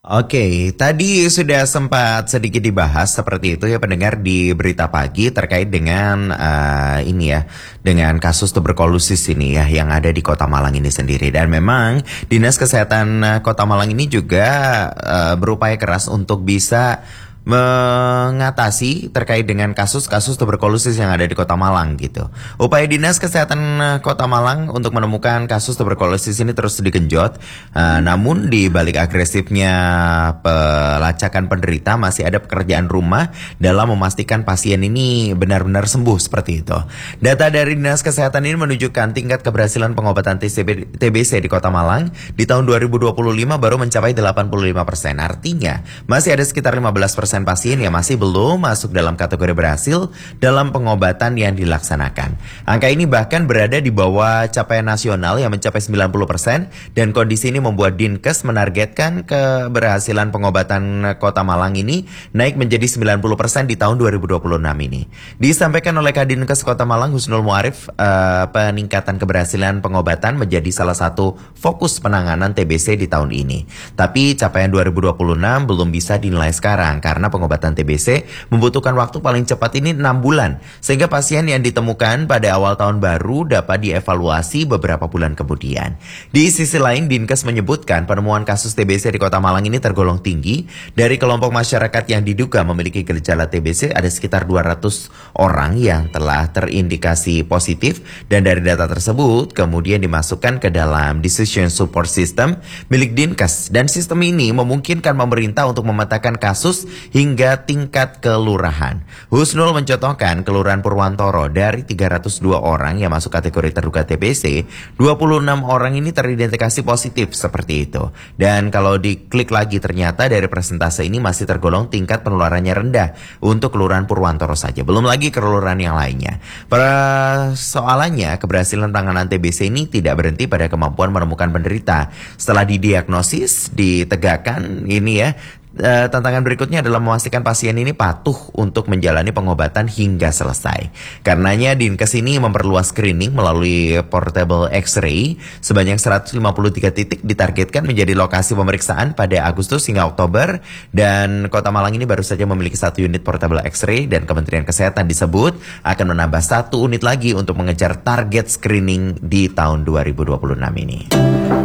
Oke, tadi sudah sempat sedikit dibahas seperti itu ya pendengar di berita pagi terkait dengan ini ya, dengan kasus tuberkulosis ini ya yang ada di Kota Malang ini sendiri. Dan memang Dinas Kesehatan Kota Malang ini juga berupaya keras untuk bisa mengatasi terkait dengan kasus-kasus tuberkulosis yang ada di Kota Malang gitu. Upaya Dinas Kesehatan Kota Malang untuk menemukan kasus tuberkulosis ini terus digenjot. Namun di balik agresifnya pelacakan penderita masih ada pekerjaan rumah dalam memastikan pasien ini benar-benar sembuh seperti itu. Data dari Dinas Kesehatan ini menunjukkan tingkat keberhasilan pengobatan TBC di Kota Malang di tahun 2025 baru mencapai 85%. Artinya masih ada sekitar 15% pasien yang masih belum masuk dalam kategori berhasil dalam pengobatan yang dilaksanakan. Angka ini bahkan berada di bawah capaian nasional yang mencapai 90% dan kondisi ini membuat Dinkes menargetkan keberhasilan pengobatan Kota Malang ini naik menjadi 90% di tahun 2026 ini. Disampaikan oleh Kadinkes Kota Malang Husnul Muarif, peningkatan keberhasilan pengobatan menjadi salah satu fokus penanganan TBC di tahun ini. Tapi capaian 2026 belum bisa dinilai sekarang karena pengobatan TBC membutuhkan waktu paling cepat ini 6 bulan. Sehingga pasien yang ditemukan pada awal tahun baru dapat dievaluasi beberapa bulan kemudian. Di sisi lain, Dinkes menyebutkan penemuan kasus TBC di Kota Malang ini tergolong tinggi. Dari kelompok masyarakat yang diduga memiliki gejala TBC ada sekitar 200 orang yang telah terindikasi positif. Dan dari data tersebut kemudian dimasukkan ke dalam Decision Support System milik Dinkes. Dan sistem ini memungkinkan pemerintah untuk memetakan kasus hingga tingkat kelurahan. Husnul mencontohkan Kelurahan Purwantoro dari 302 orang yang masuk kategori terduga TBC, 26 orang ini teridentifikasi positif seperti itu. Dan kalau diklik lagi ternyata dari persentase ini masih tergolong tingkat penularannya rendah untuk Kelurahan Purwantoro saja. Belum lagi kelurahan yang lainnya. Persoalannya keberhasilan penanganan TBC ini tidak berhenti pada kemampuan menemukan penderita. Setelah didiagnosis, ditegakkan ini ya, tantangan berikutnya adalah memastikan pasien ini patuh untuk menjalani pengobatan hingga selesai. Karenanya Dinkes ini memperluas screening melalui portable X-ray sebanyak 153 titik ditargetkan menjadi lokasi pemeriksaan pada Agustus hingga Oktober. Dan Kota Malang ini baru saja memiliki 1 unit portable X-ray dan Kementerian Kesehatan disebut akan menambah 1 unit lagi untuk mengejar target screening di tahun 2026 ini.